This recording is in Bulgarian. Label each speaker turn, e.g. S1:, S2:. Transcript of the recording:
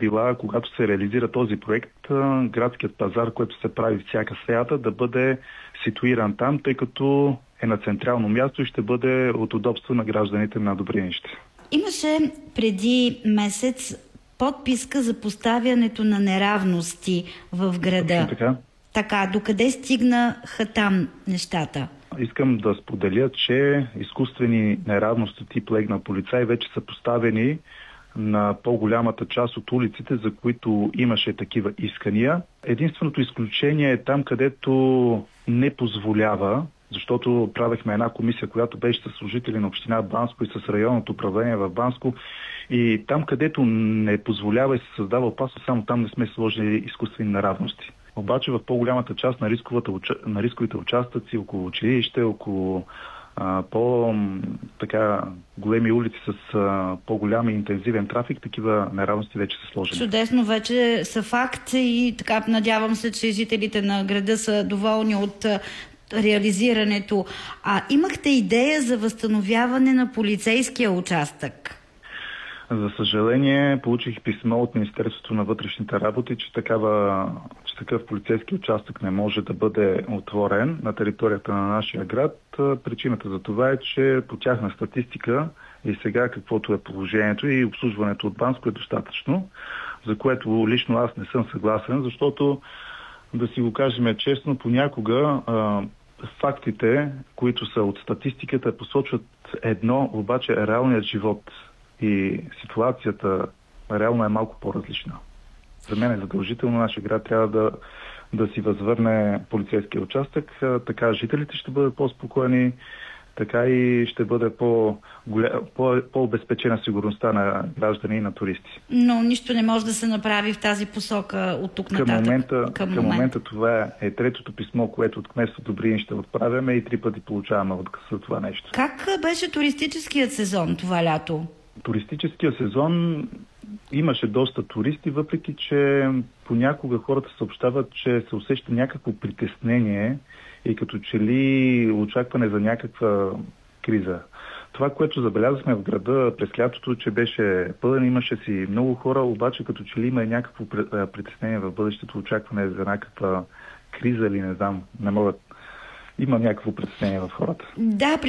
S1: била, когато се реализира този проект, градският пазар, който се прави всяка сряда, да бъде ситуиран там, тъй като е на централно място и ще бъде от удобство на гражданите на Добринище.
S2: Имаше преди месец подписка за поставянето на неравности в града. Така, докъде стигнаха там нещата?
S1: Искам да споделя, че изкуствени неравности тип легнал полицай вече са поставени на по-голямата част от улиците, за които имаше такива искания. Единственото изключение е там, където не позволява, защото правихме една комисия, която беше с служители на община Банско и с районното управление в Банско, и там, където не позволява и се създава опасност, само там не сме сложили изкуствени неравности. Обаче в по-голямата част на рисковите участъци, около училище, около големи улици с по-голям и интензивен трафик, такива неравности вече са сложени.
S2: Чудесно, вече са факт и така надявам се, че жителите на града са доволни от реализирането. Имахте идея за възстановяване на полицейския участък?
S1: За съжаление, получих писмо от Министерството на вътрешните работи, че такъв полицейски участък не може да бъде отворен на територията на нашия град. Причината за това е, че по тяхна статистика и сега каквото е положението и обслужването от Банско е достатъчно, за което лично аз не съм съгласен, защото, да си го кажем честно, понякога фактите, които са от статистиката, посочват едно, обаче реалният живот и ситуацията реално е малко по-различна. За мен е задължително, нашия град трябва да си възвърне полицейския участък, така жителите ще бъдат по-спокойни, така и ще бъде по-обезпечена сигурността на граждани и на туристи.
S2: Но нищо не може да се направи в тази посока от тук нататък.
S1: Към момента това е третото писмо, което от кметство Добринище отправяме и 3 пъти получаваме отказ за това нещо.
S2: Как беше туристическият сезон това лято?
S1: Туристическия сезон имаше доста туристи, въпреки че понякога хората съобщават, че се усеща някакво притеснение и като че ли очакване за някаква криза. Това, което забелязахме в града през лятото, че беше пълен, имаше си много хора, обаче като че ли има някакво притеснение в бъдещето, очакване за някаква криза или не знам, не могат. Има някакво притеснение в хората.
S2: Да,